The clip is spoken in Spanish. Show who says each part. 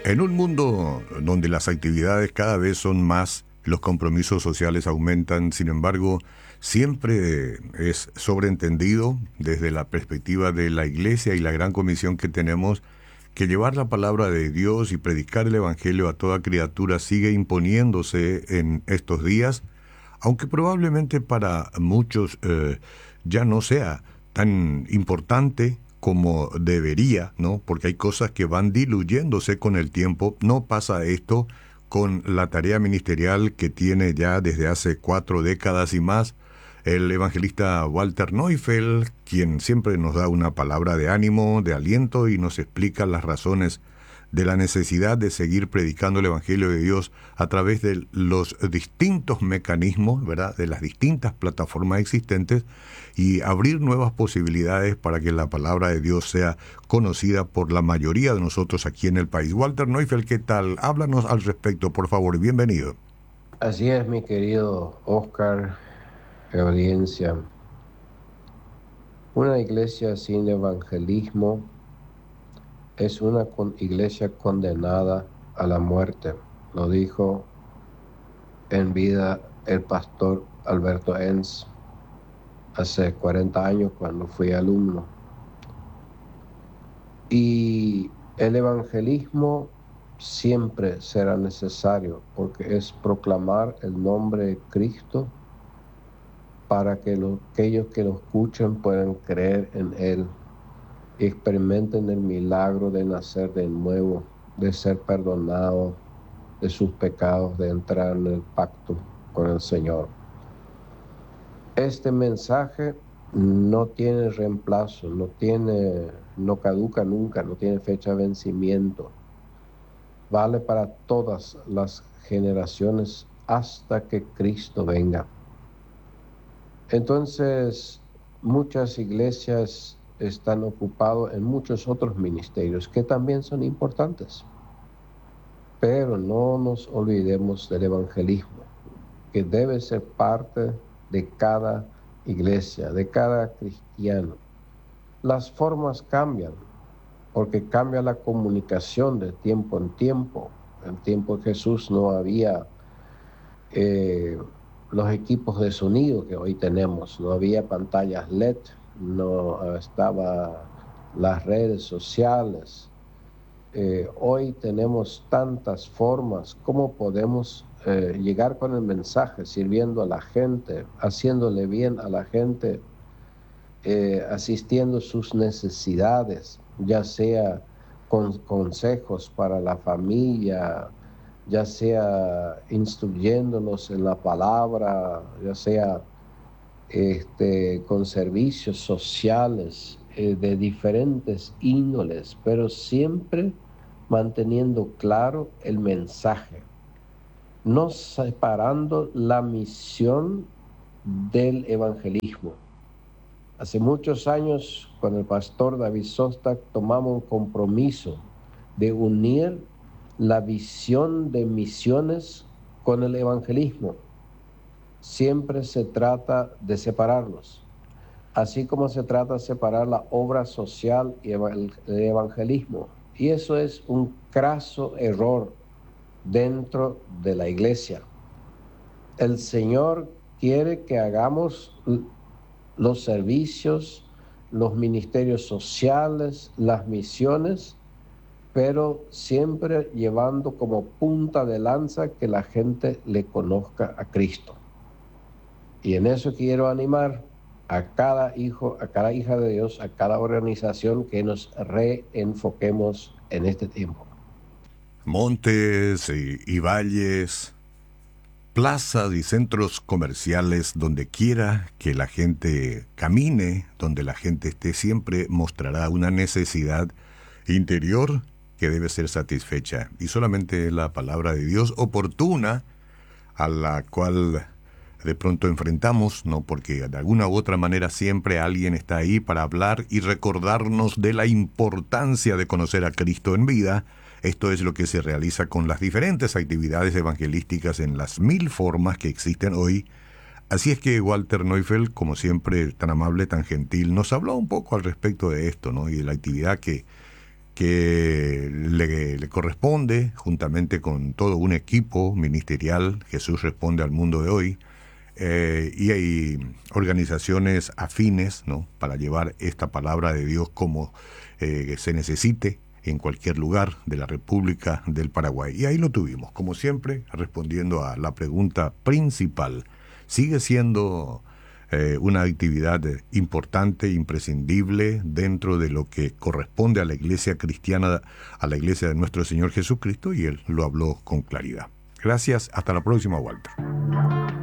Speaker 1: En un mundo donde las actividades cada vez son más, los compromisos sociales aumentan, sin embargo, siempre es sobreentendido desde la perspectiva de la Iglesia y la gran comisión que tenemos, que llevar la palabra de Dios y predicar el Evangelio a toda criatura sigue imponiéndose en estos días, aunque probablemente para muchos ya no sea tan importante como debería, ¿no? Porque hay cosas que van diluyéndose con el tiempo. No pasa esto con la tarea ministerial que tiene ya desde hace 4 décadas y más el evangelista Walter Neufeld, quien siempre nos da una palabra de ánimo, de aliento y nos explica las razones de la necesidad de seguir predicando el Evangelio de Dios a través de los distintos mecanismos, ¿verdad?, de las distintas plataformas existentes y abrir nuevas posibilidades para que la palabra de Dios sea conocida por la mayoría de nosotros aquí en el país. Walter Neufeld, ¿qué tal? Háblanos al respecto, por favor, bienvenido.
Speaker 2: Así es, mi querido Oscar, audiencia. Una iglesia sin evangelismo es una iglesia condenada a la muerte. Lo dijo en vida el pastor Alberto Enns hace 40 años cuando fui alumno. Y el evangelismo siempre será necesario porque es proclamar el nombre de Cristo para que aquellos que lo escuchen puedan creer en Él y experimenten el milagro de nacer de nuevo, de ser perdonados de sus pecados, de entrar en el pacto con el Señor. Este mensaje no tiene reemplazo, no caduca nunca, no tiene fecha de vencimiento. Vale para todas las generaciones hasta que Cristo venga. Entonces, muchas iglesias están ocupadas en muchos otros ministerios que también son importantes. Pero no nos olvidemos del evangelismo, que debe ser parte de cada iglesia, de cada cristiano. Las formas cambian, porque cambia la comunicación de tiempo en tiempo. En tiempo de Jesús no había los equipos de sonido que hoy tenemos, no había pantallas LED, no estaba las redes sociales. Hoy tenemos tantas formas. ¿Cómo podemos llegar con el mensaje, sirviendo a la gente, haciéndole bien a la gente, asistiendo sus necesidades, ya sea con consejos para la familia, ya sea instruyéndolos en la palabra, ya sea con servicios sociales de diferentes índoles, pero siempre manteniendo claro el mensaje, no separando la misión del evangelismo. Hace muchos años, con el pastor David Sostak, tomamos un compromiso de unir la visión de misiones con el evangelismo. Siempre se trata de separarlos, así como se trata de separar la obra social y el evangelismo. Y eso es un craso error dentro de la iglesia. El Señor quiere que hagamos los servicios, los ministerios sociales, las misiones, pero siempre llevando como punta de lanza que la gente le conozca a Cristo. Y en eso quiero animar a cada hijo, a cada hija de Dios, a cada organización que nos reenfoquemos en este tiempo.
Speaker 1: Montes y valles, plazas y centros comerciales, donde quiera que la gente camine, donde la gente esté, siempre mostrará una necesidad interior que debe ser satisfecha. Y solamente la palabra de Dios oportuna, a la cual de pronto enfrentamos, ¿no? Porque de alguna u otra manera siempre alguien está ahí para hablar y recordarnos de la importancia de conocer a Cristo en vida. Esto es lo que se realiza con las diferentes actividades evangelísticas en las 1000 formas que existen hoy. Así es que Walter Neufeld, como siempre, tan amable, tan gentil, nos habló un poco al respecto de esto, ¿no? Y de la actividad que que le corresponde, juntamente con todo un equipo ministerial. Jesús responde al mundo de hoy, y hay organizaciones afines, ¿no?, para llevar esta palabra de Dios como se necesite en cualquier lugar de la República del Paraguay. Y ahí lo tuvimos, como siempre, respondiendo a la pregunta principal. ¿Sigue siendo una actividad importante, imprescindible dentro de lo que corresponde a la iglesia cristiana, a la iglesia de nuestro Señor Jesucristo? Y él lo habló con claridad. Gracias, hasta la próxima, Walter.